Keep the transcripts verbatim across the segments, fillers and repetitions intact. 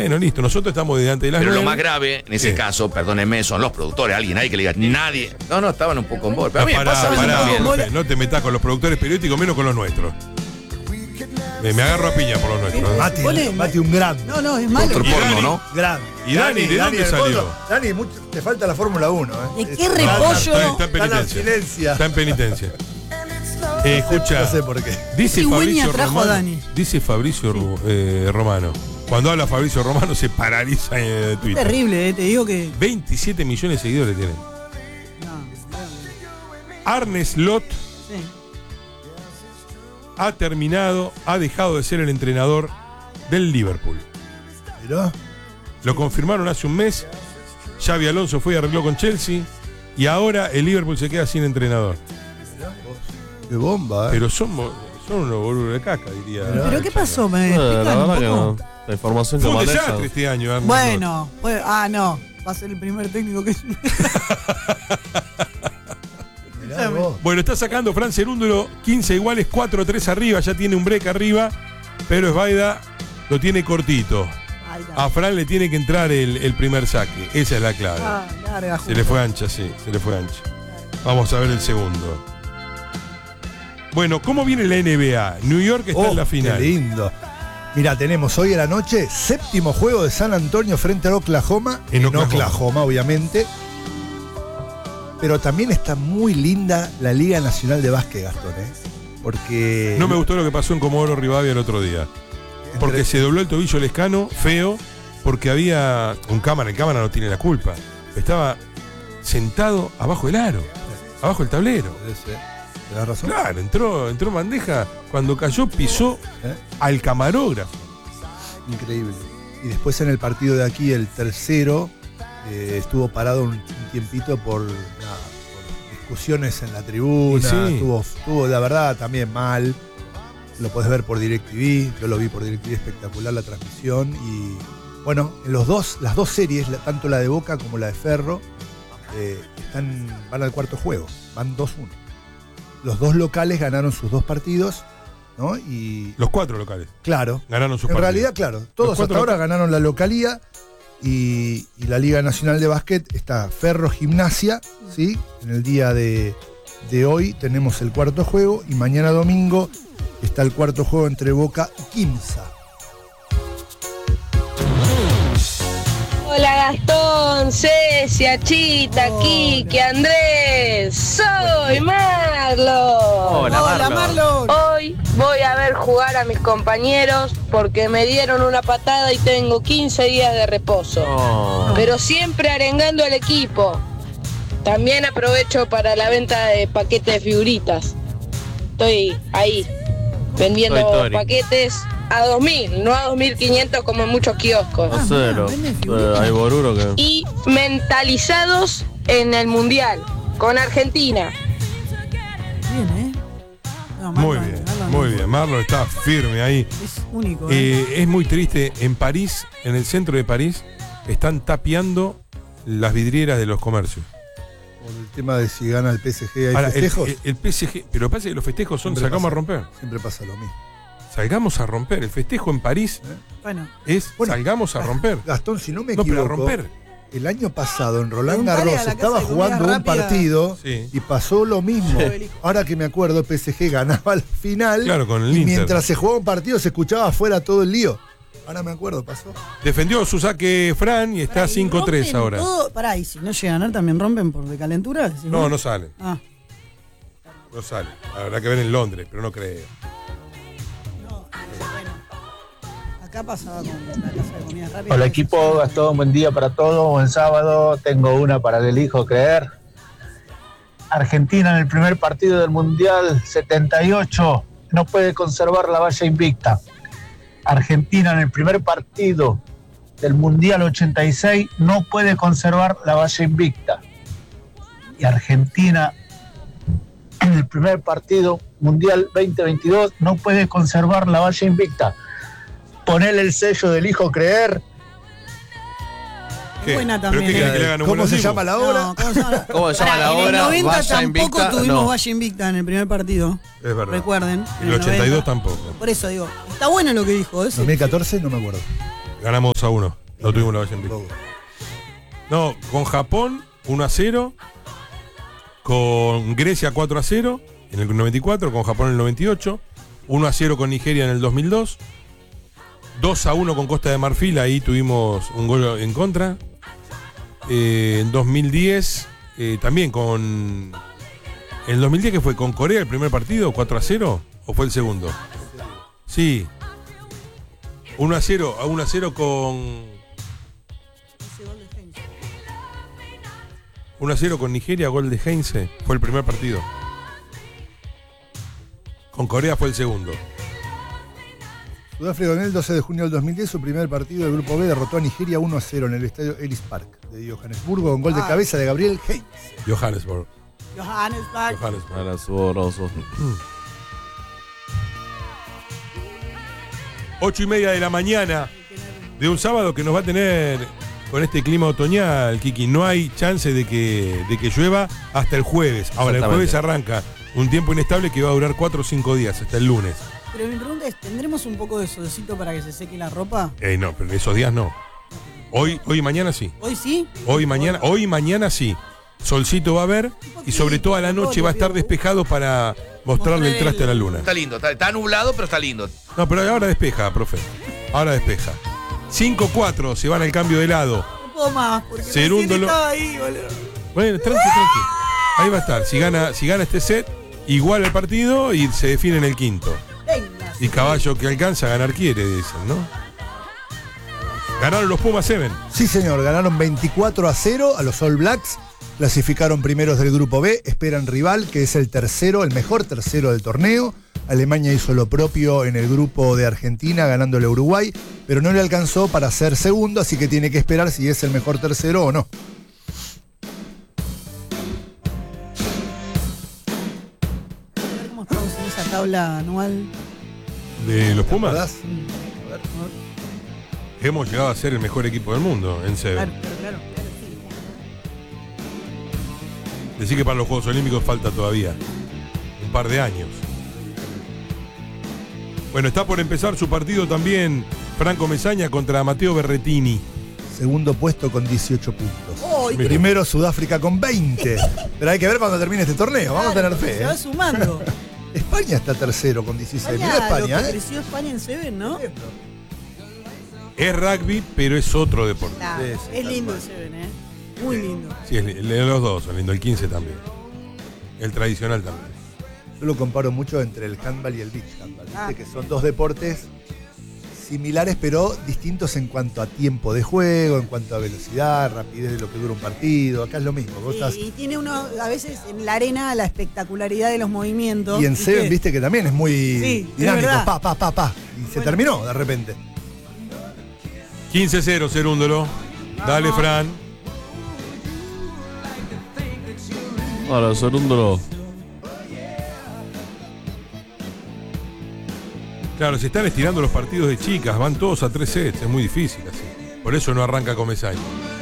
Bueno, listo, nosotros estamos delante de las Pero nueve. lo más grave, en ese ¿Qué? caso, perdónenme, son los productores, alguien ahí que le diga, nadie. No, no, estaban un poco en bol. Pero a mí me Pará, pasa a veces pará, también. Pepe, no te metas con los productores periodísticos, menos con los nuestros. Me, me agarro a piña por los nuestros. ¿eh? Mati, Pone- Mati un gran. No, no, es malo. Doctor Y porno, Dani, ¿no? Gran. ¿Y Dani, de dónde el salió? Bono. Dani, mucho- te falta la Fórmula uno. ¿eh? ¿De qué Es- repollo? Está, está en Está en penitencia. abstinencia. Está en penitencia. Eh, escucha, No sé por qué. dice Cigüeña Fabricio trajo a Romano. Dani. Dice Fabricio Ru- eh, Romano. Cuando habla Fabricio Romano se paraliza en eh, Twitter. Terrible, eh, te digo que. veintisiete millones de seguidores tiene. No, Arne Slot sí. ha terminado, ha dejado de ser el entrenador del Liverpool. Mirá. Lo confirmaron hace un mes. Xavi Alonso fue y arregló con Chelsea. Y ahora el Liverpool se queda sin entrenador. Qué bomba, ¿eh? Pero son, son unos boludos de caca, diría. Mirá. ¿Pero qué pasó? ¿Me Eh, la explican un verdad que poco? no. La información que Fue un maneja. desastre este año, Arne Slot. Bueno, pues, ah, no. Va a ser el primer técnico que. Mirá vos. Bueno, está sacando Fran Cerúndolo quince iguales, cuatro tres arriba, ya tiene un break arriba, pero Esbaida lo tiene cortito. Ahí está. A Fran le tiene que entrar el, el primer saque, esa es la clave. Ah, larga, Se le fue ancha, sí, se le fue ancha. Vamos a ver el segundo. Bueno, ¿cómo viene la N B A? New York está Oh, en la final. Qué lindo. Mira, tenemos hoy a la noche séptimo juego de San Antonio frente a Oklahoma. En En, Oklahoma. Oklahoma. obviamente. Pero también está muy linda la Liga Nacional de Básquet, Gastón, ¿eh? Porque. No me gustó lo que pasó en Comodoro Rivadavia el otro día. Porque entre- se dobló el tobillo Lescano, feo, porque había un cámara, el cámara no tiene la culpa. Estaba sentado abajo del aro, abajo del tablero. Ese, ¿tenés razón? Claro, entró, entró en bandeja, cuando cayó pisó ¿Eh? al camarógrafo. Increíble. Y después en el partido de aquí, el tercero, eh, estuvo parado un, un tiempito por, nada, por discusiones en la tribuna. Y sí. Estuvo, estuvo, la verdad, también mal. Lo podés ver por DirecTV. Yo lo vi por DirecTV, espectacular la transmisión. Y bueno, en los dos, las dos series, la- tanto la de Boca como la de Ferro, eh, están, van al cuarto juego. Van dos uno. Los dos locales ganaron sus dos partidos, ¿no? Y Los cuatro locales claro. ganaron sus En partidos. realidad, claro, todos hasta cuatro ahora loca- ganaron la localía y, y la Liga Nacional de Básquet está Ferro Gimnasia, ¿sí? En el día de, de hoy tenemos el cuarto juego y mañana domingo está el cuarto juego entre Boca y Quimsa. Hola Gastón, Cecia, Chita, Hola. Kiki, Andrés, soy Marlo. Hola, Hola, Marlon. Marlon. Hoy voy a ver jugar a mis compañeros porque me dieron una patada y tengo quince días de reposo. Oh. Pero siempre arengando al equipo. También aprovecho para la venta de paquetes de figuritas. Estoy ahí vendiendo Toy Story. paquetes a dos mil, no a dos mil quinientos como en muchos kioscos. No sé, lo- venden figuritas. eh, hay boruro que. Y mentalizados en el Mundial con Argentina. Bien, ¿eh? No, Muy Marlon, bien, Marlon muy bien. Marlon está firme ahí. Es único, ¿eh? Eh, es muy triste. En París, en el centro de París, están tapiando las vidrieras de los comercios. Por el tema de si gana el P S G hay Ahora, el, festejos, el- el P S G, pero pasa que los festejos son Siempre salgamos pasa. a romper. siempre pasa lo mismo. Salgamos a romper. El festejo en París Bueno, es Bueno, salgamos a romper. Gastón, si no me No, pero a equivoco, romper. el año pasado en Roland Preguntale Garros a la estaba casa de comida jugando un rápida. partido Sí. y pasó lo mismo. Yo elijo. Ahora que me acuerdo, el P S G ganaba al final Claro, con el y Inter. mientras se jugaba un partido se escuchaba afuera todo el lío. Ahora me acuerdo, pasó. Defendió su saque Fran y está pará, ¿y cinco tres rompen ahora. todo? Pará, y si no llega a ganar, ¿también rompen por de calentura? ¿Decís No, vos? no sale. Ah, No sale. Habrá que ver en Londres, pero no creo. no, pero bueno. Acá pasaba con la casa de comida rápida. Hola equipo, Gastón, buen día para todos, buen sábado. Tengo una para el hijo creer. Argentina en el primer partido del Mundial setenta y ocho no puede conservar la valla invicta. Argentina en el primer partido del Mundial ochenta y seis no puede conservar la valla invicta. Y Argentina en el primer partido Mundial veinte veintidós no puede conservar la valla invicta. Ponele el sello del hijo creer. ¿Qué? Buena ¿Pero también, qué querés eh. que le hagan un ¿Cómo buen se ritmo? llama la obra? No, ¿cómo se llama la, ¿Cómo se llama Pará, la en el obra? noventa Valla tampoco invicta, tuvimos no. valla invicta en el primer partido. Es verdad. Recuerden. en El ochenta y dos noventa. tampoco. Por eso digo, está bueno lo que dijo. ¿eh? dos mil catorce no me acuerdo. Ganamos dos a uno. No tuvimos la valla en vivo. No, con Japón uno a cero. Con Grecia cuatro a cero en el noventa y cuatro. Con Japón en el noventa y ocho. uno a cero con Nigeria en el dos mil dos. dos a uno con Costa de Marfil. Ahí tuvimos un gol en contra. Eh, en dos mil diez eh, también con... ¿En el dos mil diez que fue? ¿Con Corea el primer partido? ¿cuatro a cero? ¿O fue el segundo? Sí. uno a cero, a uno a cero con... uno a cero con Nigeria, gol de Heinze. Fue el primer partido. Con Corea fue el segundo. Sudáfrica en el doce de junio del dos mil diez, su primer partido del Grupo B, derrotó a Nigeria uno a cero en el estadio Ellis Park de Johannesburgo con gol de cabeza de Gabriel Heinze. Johannesburg. Johannesburg. Johannesburg. Ocho y media de la mañana de un sábado que nos va a tener con este clima otoñal, Kiki. No hay chance de que, de que llueva hasta el jueves. Ahora, el jueves arranca un tiempo inestable que va a durar cuatro o cinco días, hasta el lunes. Pero mi pregunta es, ¿tendremos un poco de solcito para que se seque la ropa? Eh, no, pero en esos días no. Hoy, hoy y mañana sí. ¿Hoy sí? Hoy y mañana, hoy y mañana sí. Solcito va a haber y sobre todo a la noche va a estar despejado para mostrarle el traste a la luna. Está lindo, está, está nublado, pero está lindo. No, pero ahora despeja, profe. Ahora despeja. cinco cuatro, se van al cambio de lado. No puedo más, porque Cerúndolo. estaba ahí, boludo. Bueno, tranqui, tranqui. Ahí va a estar. Si gana, si gana este set, igual el partido y se define en el quinto. Venga. Y caballo que alcanza a ganar quiere, dicen, ¿no? Ganaron los Pumas Seven. Sí, señor, ganaron veinticuatro a cero a los All Blacks. Clasificaron primeros del Grupo B, esperan rival, que es el tercero, el mejor tercero del torneo. Alemania hizo lo propio en el grupo de Argentina, ganándole a Uruguay, pero no le alcanzó para ser segundo, así que tiene que esperar si es el mejor tercero o no. A ver cómo estamos en esa tabla anual. ¿De los Pumas? ¿Verdad? A ver, a ver. Hemos llegado a ser el mejor equipo del mundo en Seven. Claro, claro, claro, claro, sí. Decir que para los Juegos Olímpicos falta todavía un par de años. Bueno, está por empezar su partido también Franco Mesaña contra Matteo Berretini. Segundo puesto con dieciocho puntos. Oh, y Primero Sudáfrica con veinte. Pero hay que ver cuando termine este torneo, vamos a tener fe. Se va ¿eh? sumando. España está tercero con dieciséis. España, Mira España, lo que ¿eh? creció España en Seven, ¿no? Es rugby, pero es otro deporte. Nah, Sí, sí, es tal lindo el cual. Seven, ¿eh? Muy lindo. Sí, es li- el de los dos son lindos, el quince también. El tradicional también. Yo lo comparo mucho entre el handball y el beach handball. Ah. ¿Viste? Que son dos deportes similares, pero distintos en cuanto a tiempo de juego, en cuanto a velocidad, rapidez de lo que dura un partido. Acá es lo mismo. Vos Sí, estás... y tiene uno, a veces en la arena, la espectacularidad de los movimientos. Y en Seven, que- viste que también es muy Sí, es dinámico. verdad. Pa, pa, pa, pa. Y se Bueno. terminó de repente. quince cero, Cerúndolo. Dale, Vamos. Fran. Ahora, Cerúndolo. Claro, se están estirando los partidos de chicas, van todos a tres sets, es muy difícil así. Por eso no arranca con Mesaña.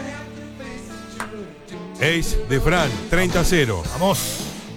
Ace de Fran, treinta a cero. Vamos.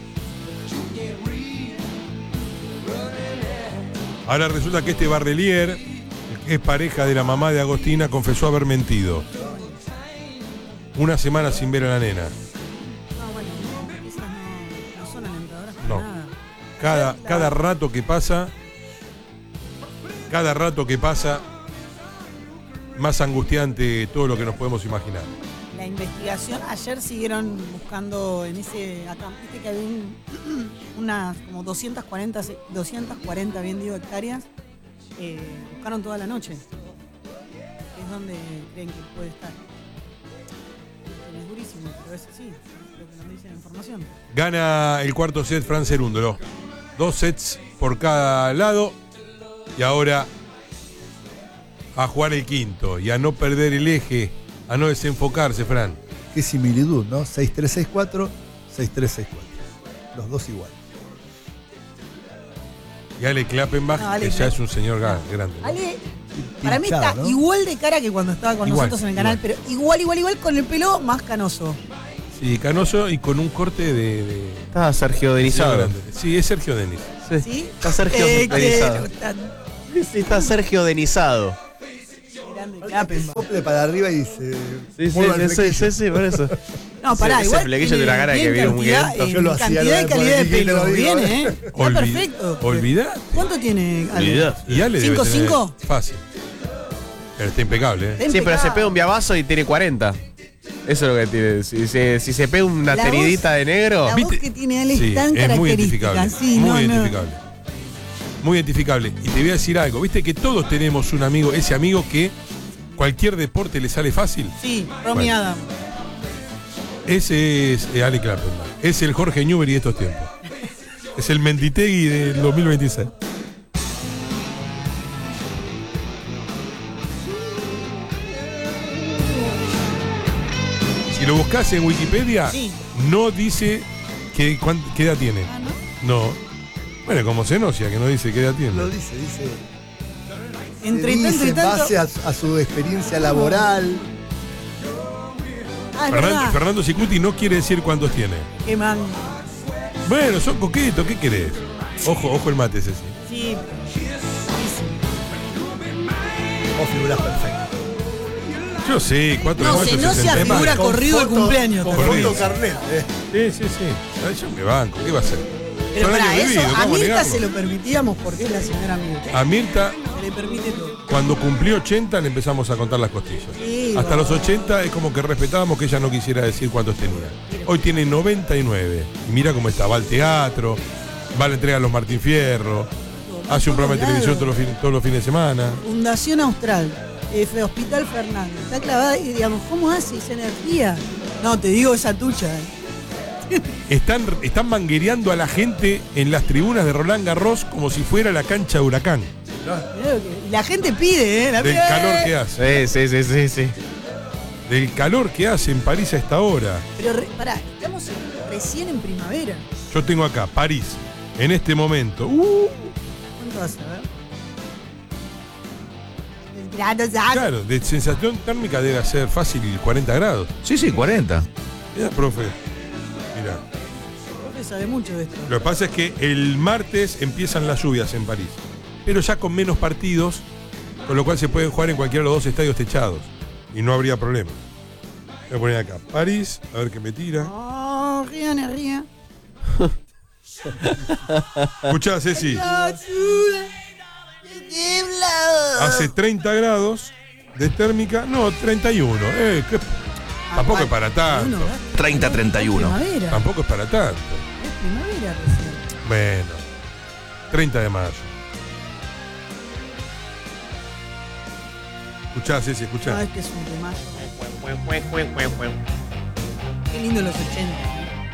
Ahora resulta que este Barrelier, que es pareja de la mamá de Agostina, confesó haber mentido. Una semana sin ver a la nena. No, bueno, no, esas no, no son alentadoras para No. nada. Cada, cada rato que pasa, cada rato que pasa, más angustiante todo lo que nos podemos imaginar. La investigación, ayer siguieron buscando en ese, acá, viste que había un- unas como doscientas cuarenta, se- doscientas cuarenta, bien digo, hectáreas, eh, buscaron toda la noche. Es donde creen que puede estar. Es durísimo, pero es así, es lo que nos dice la información. Gana el cuarto set Fran Cerúndolo. Dos sets por cada lado. Y ahora a jugar el quinto y a no perder el eje, a no desenfocarse, Fran. Qué similitud, ¿no? seis tres seis cuatro, seis tres seis cuatro. Los dos igual. Y Ale Klappenbach, No, Ale que ya Klap- es un señor ga- grande, ¿no? Ale, para mí Pinchado, está ¿no? igual de cara que cuando estaba con Igual, nosotros en el canal, igual. pero igual, igual, igual con el pelo más canoso. Sí, canoso y con un corte de... de Está Sergio señor Denizado. grande. Sí, es Sergio Denis. ¿Sí? Está Sergio Eh, que- Denizado. tan- Sí, está Sergio Denizado. Mirá, grande que Appenbach. Sople para arriba y se. Sí, sí, mueva el sí, flequillo. sí, sí, por eso. No, pará, Ese igual. flequillo tiene de una cara que bien viene un cantidad, viento. en Yo lo hacía, cantidad y lo- calidad de por aquí, te lo pelo. digo, Viene, ¿eh? ¿eh? Está Olvi- perfecto. Olvidá. ¿Cuánto tiene Ale? Olvidá. Y Ale debe ¿Cinco, tener- cinco? Fácil. Pero está impecable, ¿eh? Está Sí, pero se impecable. pega un viabazo y tiene cuarenta. Eso es lo que tiene. Si, se- si se pega una La teridita voz- de negro. La voz ¿Viste? que tiene Ale Sí, es tan es muy característica. identificable. Sí, muy no, no. identificable. Muy identificable. Y te voy a decir algo. Viste que todos tenemos un amigo, ese amigo que cualquier deporte le sale fácil. Sí, Romy Bueno. Adam. Ese es eh, Ale Klappenbach. Es el Jorge Newbery de estos tiempos. Es el Menditegui del dos mil veintiséis. Si lo buscas en Wikipedia, Sí. no dice que, cuán- qué edad tiene. Ah, ¿no? No. Bueno, como Zenosia, que no dice qué edad tiene. Lo dice, dice. Entre se tanto dice y en tanto. base a, a su experiencia laboral. Ah, es Fernando, verdad. Fernando Sicuti no quiere decir cuántos tiene. Qué man. Bueno, son coquetos, ¿qué querés? Ojo, ojo el mate ese, sí. Sí. Vos figurás perfecto. Yo sé, cuatro No, de marzo, Zenosia sesenta y más. figura Con corrido el foto- cumpleaños Con también. foto carnet. eh. Sí, sí, sí. Ay, yo me banco, ¿qué va a hacer? Pero Son para años eso, vividos, a ¿cómo Mirta negarlo? se lo permitíamos porque es la señora Mirta. A Mirta, Se le permite todo. cuando cumplió ochenta, le empezamos a contar las costillas. Sí, Hasta los bueno. ochenta es como que respetábamos que ella no quisiera decir cuántos tenía. Hoy tiene noventa y nueve. Y mira cómo está. Va al teatro, va a la entrega a los Martín Fierro, hace un programa de televisión todos los, fin- todos los fines de semana. Fundación Austral, F, Hospital Fernández. Está clavada y digamos, ¿cómo hace esa energía? No, te digo esa tucha. eh. Están, están manguereando a la gente en las tribunas de Roland Garros como si fuera la cancha de Huracán. Mirá lo que- y la gente pide, ¿eh? La Del pide. calor que hace. Sí, sí, sí, sí, sí. Del calor que hace en París a esta hora. Pero re- pará, estamos en- recién en primavera. Yo tengo acá, París, en este momento. Uh, ¿Cuánto vas a ver? Grados, ah. claro, de sensación térmica debe ser fácil cuarenta grados. Sí, sí, cuarenta. Mira, profe. Mira. Profe sabe mucho de esto. Lo que pasa es que el martes empiezan las lluvias en París, pero ya con menos partidos, con lo cual se pueden jugar en cualquiera de los dos estadios techados y no habría problema. Voy a poner acá, París, a ver qué me tira. Oh, rían, rían. Escuchá, Ceci, hace treinta grados de térmica, no, treinta y uno. Eh, qué- tampoco es para tanto. treinta, treinta y uno. Primavera. Tampoco es para tanto. Es primavera recién. Bueno, treinta de mayo. Escuchá, Ceci, No, escuchá. este es un temazo. Qué lindo los ochenta.